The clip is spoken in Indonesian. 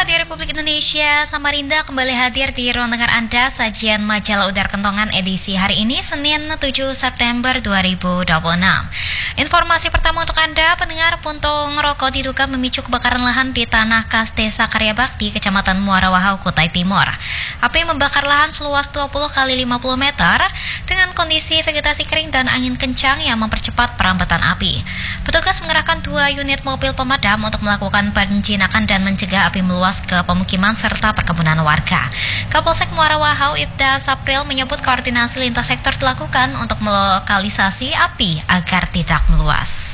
Radio Republik Indonesia, Samarinda kembali hadir di ruang dengar Anda sajian majalah Udara Kentongan edisi hari ini, Senin 7 September 2026. Informasi pertama untuk Anda, pendengar, puntung rokok diduga memicu kebakaran lahan di Tanah Kas Desa Karya Bakti, Kecamatan Muara Wahau, Kutai Timur. Api membakar lahan seluas 20 kali 50 meter dengan kondisi vegetasi kering dan angin kencang yang mempercepat perambatan api. Petugas mengerahkan 2 unit mobil pemadam untuk melakukan penjinakan dan mencegah api meluas ke pemukiman serta perkebunan warga. Kapolsek Muara Wahau Ibda Sapril menyebut koordinasi lintas sektor dilakukan untuk melokalisasi api agar tidak meluas.